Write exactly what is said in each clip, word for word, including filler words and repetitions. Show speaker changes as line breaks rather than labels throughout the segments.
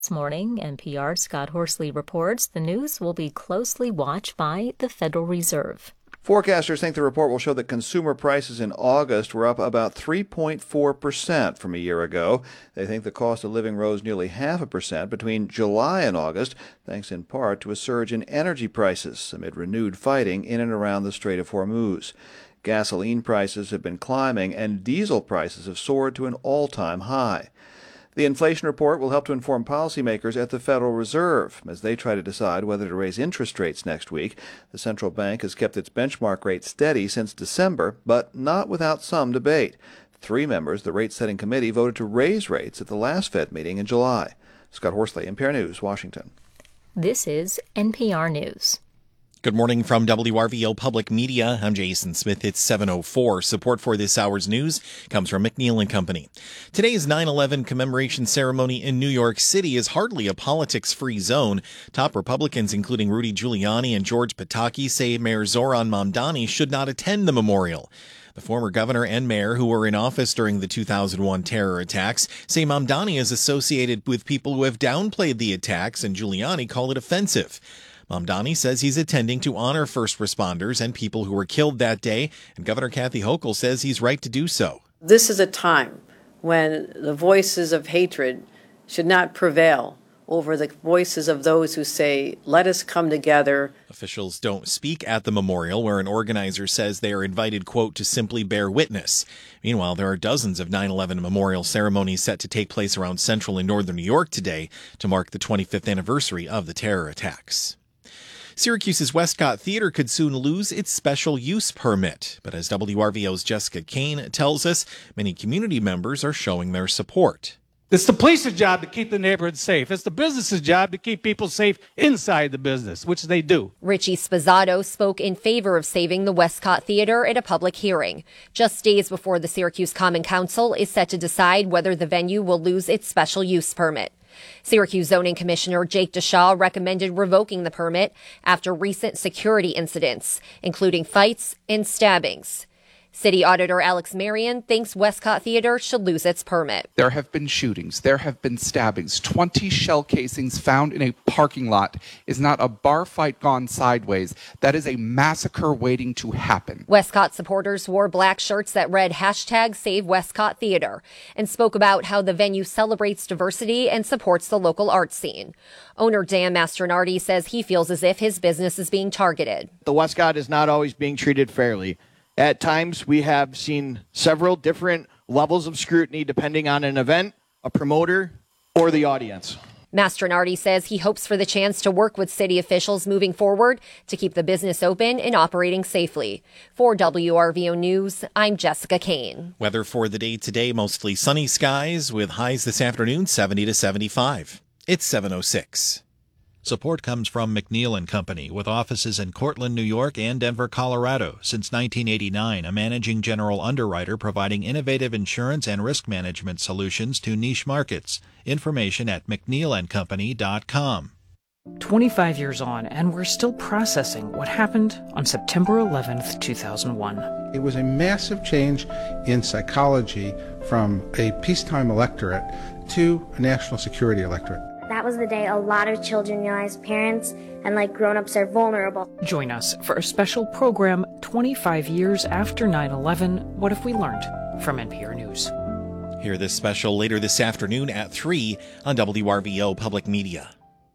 This morning, N P R's Scott Horsley reports the news will be closely watched by the Federal Reserve.
Forecasters think the report will show that consumer prices in August were up about three point four percent from a year ago. They think the cost of living rose nearly half a percent between July and August, thanks in part to a surge in energy prices amid renewed fighting in and around the Strait of Hormuz. Gasoline prices have been climbing, and diesel prices have soared to an all-time high. The inflation report will help to inform policymakers at the Federal Reserve as they try to decide whether to raise interest rates next week. The central bank has kept its benchmark rate steady since December, but not without some debate. Three members of the rate-setting committee voted to raise rates at the last Fed meeting in July. Scott Horsley, N P R News, Washington.
This is N P R News.
Good morning from W R V O Public Media. I'm Jason Smith. It's seven oh four. Support for this hour's news comes from McNeil and Company. Today's nine eleven commemoration ceremony in New York City is hardly a politics-free zone. Top Republicans, including Rudy Giuliani and George Pataki, say Mayor Zoran Mamdani should not attend the memorial. The former governor and mayor who were in office during the two thousand one terror attacks say Mamdani is associated with people who have downplayed the attacks, and Giuliani called it offensive. Mamdani says he's attending to honor first responders and people who were killed that day, and Governor Kathy Hochul says he's right to do so.
This is a time when the voices of hatred should not prevail over the voices of those who say, let us come together.
Officials don't speak at the memorial, where an organizer says they are invited, quote, to simply bear witness. Meanwhile, there are dozens of nine eleven memorial ceremonies set to take place around central and northern New York today to mark the twenty-fifth anniversary of the terror attacks. Syracuse's Westcott Theater could soon lose its special use permit. But as W R V O's Jessica Kane tells us, many community members are showing their support.
It's the police's job to keep the neighborhood safe. It's the business's job to keep people safe inside the business, which they do.
Richie Spazzato spoke in favor of saving the Westcott Theater at a public hearing, just days before the Syracuse Common Council is set to decide whether the venue will lose its special use permit. Syracuse Zoning Commissioner Jake DeShaw recommended revoking the permit after recent security incidents, including fights and stabbings. City Auditor Alex Marion thinks Westcott Theater should lose its permit.
There have been shootings. There have been stabbings. twenty shell casings found in a parking lot is not a bar fight gone sideways. That is a massacre waiting to happen.
Westcott supporters wore black shirts that read hashtag Save Westcott Theater and spoke about how the venue celebrates diversity and supports the local art scene. Owner Dan Mastronardi says he feels as if his business is being targeted.
The Westcott is not always being treated fairly. At times, we have seen several different levels of scrutiny depending on an event, a promoter, or the audience.
Mastronardi says he hopes for the chance to work with city officials moving forward to keep the business open and operating safely. For W R V O News, I'm Jessica Kane.
Weather for the day today, mostly sunny skies with highs this afternoon seventy to seventy-five. It's seven oh six.
Support comes from McNeil and Company, with offices in Cortland, New York and Denver, Colorado. Since nineteen eighty-nine, a managing general underwriter providing innovative insurance and risk management solutions to niche markets. Information at mcneil and company dot com.
twenty-five years on, and we're still processing what happened on September eleventh, two thousand one.
It was a massive change in psychology from a peacetime electorate to a national security electorate.
That was the day a lot of children realized parents and like grown-ups are vulnerable.
Join us for a special program twenty-five years after nine eleven, What If We Learned? From N P R News.
Hear this special later this afternoon at three on W R V O Public Media.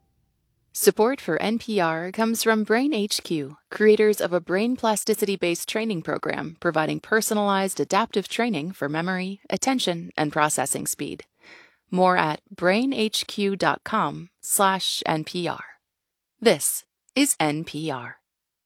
Support for N P R comes from Brain H Q, creators of a brain plasticity-based training program providing personalized adaptive training for memory, attention, and processing speed. More at brainhq.com slash NPR. This is N P R.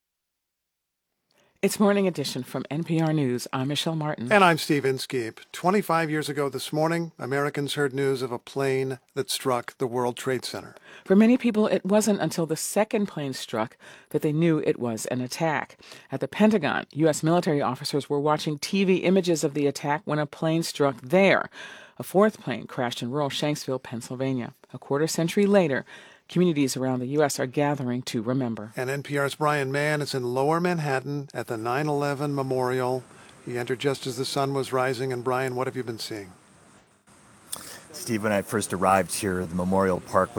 It's Morning Edition from N P R News. I'm Michelle Martin.
And I'm Steve Inskeep. twenty-five years ago this morning, Americans heard news of a plane that struck the World Trade Center.
For many people, it wasn't until the second plane struck that they knew it was an attack. At the Pentagon, U S military officers were watching T V images of the attack when a plane struck there. A fourth plane crashed in rural Shanksville, Pennsylvania. A quarter century later, communities around the U S are gathering to remember.
And N P R's Brian Mann is in Lower Manhattan at the nine eleven Memorial. He entered just as the sun was rising. And Brian, what have you been seeing?
Steve, when I first arrived here, the Memorial Park